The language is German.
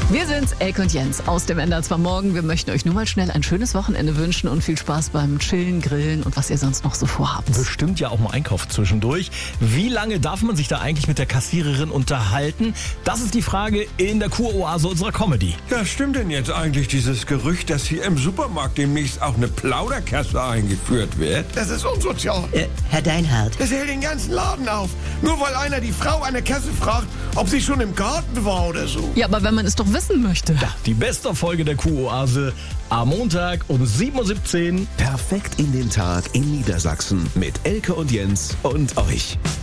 Wir sind's, Elke und Jens aus dem Ende vom Morgen. Wir möchten euch nur mal schnell ein schönes Wochenende wünschen und viel Spaß beim Chillen, Grillen und was ihr sonst noch so vorhabt. Bestimmt ja auch mal Einkauf zwischendurch. Wie lange darf man sich da eigentlich mit der Kassiererin unterhalten? Das ist die Frage in der Kuroase unserer Comedy. Ja, stimmt denn jetzt eigentlich dieses Gerücht, dass hier im Supermarkt demnächst auch eine Plauderkasse eingeführt wird? Das ist unsozial. Herr Deinhardt. Das hält den ganzen Laden auf. Nur weil einer die Frau an der Kasse fragt, ob sie schon im Garten war oder so. Ja, aber wenn man es doch wissen möchte. Ja, die beste Folge der Kuroase am Montag um 7:17 Uhr. Perfekt in den Tag in Niedersachsen mit Elke und Jens und euch.